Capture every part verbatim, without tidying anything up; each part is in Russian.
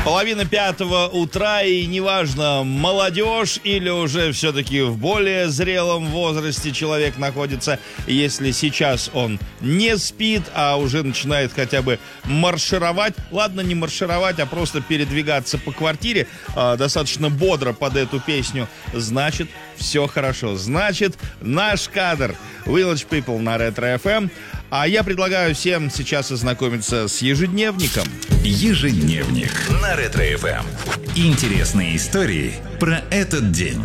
Половина пятого утра, и неважно, молодежь или уже все-таки в более зрелом возрасте человек находится, если сейчас он не спит, а уже начинает хотя бы маршировать, ладно, не маршировать, а просто передвигаться по квартире э, достаточно бодро под эту песню, значит, все хорошо. Значит, наш кадр Village People на Ретро эф эм. А я предлагаю всем сейчас ознакомиться с ежедневником. Ежедневник на Ретро эф эм. Интересные истории про этот день.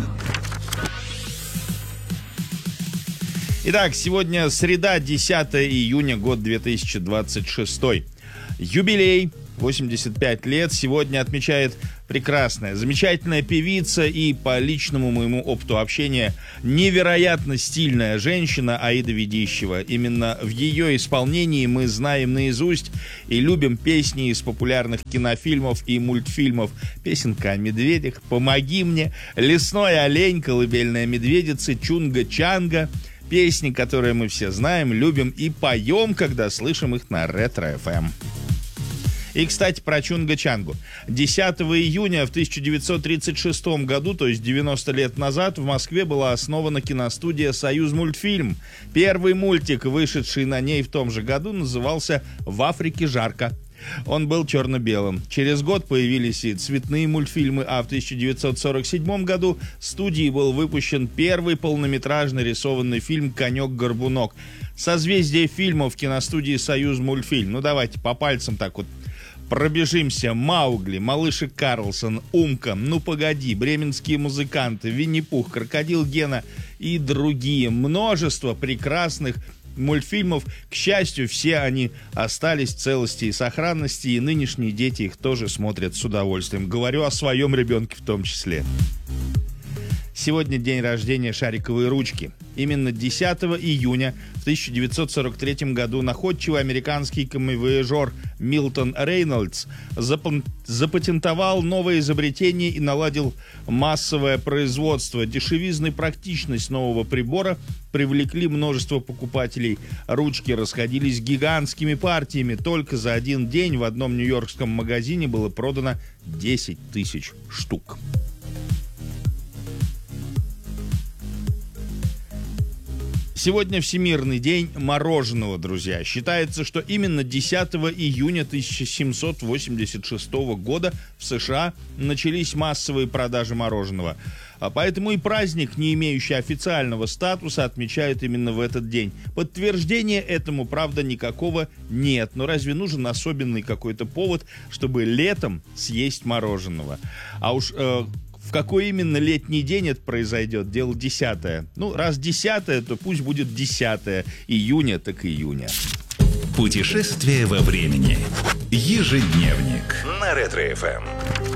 Итак, сегодня среда, десятое июня, год две тысячи двадцать шестой. Юбилей, восемьдесят пять лет, сегодня отмечает прекрасная, замечательная певица и, по личному моему опыту общения, невероятно стильная женщина Аида Ведищева. Именно в ее исполнении мы знаем наизусть и любим песни из популярных кинофильмов и мультфильмов. Песенка о медведях, «Помоги мне», «Лесной олень», «Колыбельная медведица», «Чунга-чанга». Песни, которые мы все знаем, любим и поем, когда слышим их на Ретро эф эм. И, кстати, про Чунга-чангу. десятого июня в тысяча девятьсот тридцать шестом году, то есть девяносто лет назад, в Москве была основана киностудия «Союзмультфильм». Первый мультик, вышедший на ней в том же году, назывался «В Африке жарко». Он был черно-белым. Через год появились и цветные мультфильмы, а в тысяча девятьсот сорок седьмом году студией был выпущен первый полнометражный рисованный фильм «Конек-горбунок». Созвездие фильмов киностудии «Союзмультфильм». Ну, давайте по пальцам так вот пробежимся. Маугли, Малыш и Карлсон, Умка, Ну погоди, Бременские музыканты, Винни-Пух, Крокодил Гена и другие. Множество прекрасных мультфильмов. К счастью, все они остались в целости и сохранности, и нынешние дети их тоже смотрят с удовольствием. Говорю о своем ребенке в том числе. Сегодня день рождения шариковой ручки. Именно десятого июня в тысяча девятьсот сорок третьем году находчивый американский камевояжер Милтон Рейнольдс запон- запатентовал новое изобретение и наладил массовое производство. Дешевизна и практичность нового прибора привлекли множество покупателей. Ручки расходились гигантскими партиями. Только за один день в одном нью-йоркском магазине было продано десять тысяч штук. Сегодня Всемирный день мороженого, друзья. Считается, что именно десятого июня тысяча семьсот восемьдесят шестого года в США начались массовые продажи мороженого. А поэтому и праздник, не имеющий официального статуса, отмечают именно в этот день. Подтверждения этому, правда, никакого нет. Но разве нужен особенный какой-то повод, чтобы летом съесть мороженого? А уж... Э, В какой именно летний день это произойдет, дело десятое. Ну, раз десятое, то пусть будет десятое июня, так июня. Путешествие во времени. Ежедневник на Ретро эф эм.